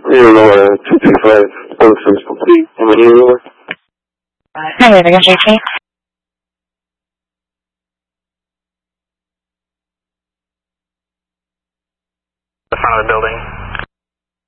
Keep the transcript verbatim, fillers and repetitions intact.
Illinois two two five, one six complete. How many Illinois? Hi, there, J K. The front of the building.